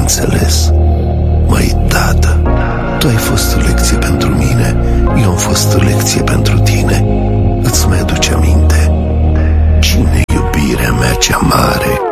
înțeles. Măi, tată, tu ai fost o lecție pentru mine, eu am fost o lecție pentru tine. Îți mai aduce aminte? Cine e iubirea mea cea mare?